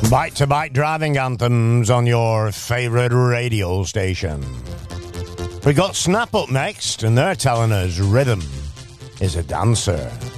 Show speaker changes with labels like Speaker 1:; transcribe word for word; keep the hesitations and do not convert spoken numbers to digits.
Speaker 1: Bite-to-bite driving anthems on your favourite radio station. We got Snap up next, and they're telling us rhythm is a dancer.